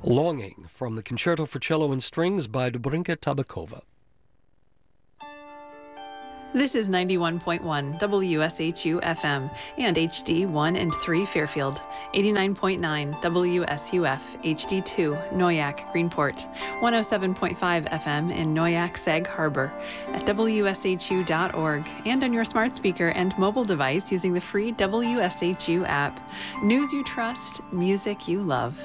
Longing from the Concerto for Cello and Strings by Dobrinka Tabakova. This is 91.1 WSHU FM and HD 1 and 3 Fairfield, 89.9 WSUF HD 2 Noyak Greenport, 107.5 FM in Noyak Sag Harbor, at WSHU.org, and on your smart speaker and mobile device using the free WSHU app. News you trust, music you love.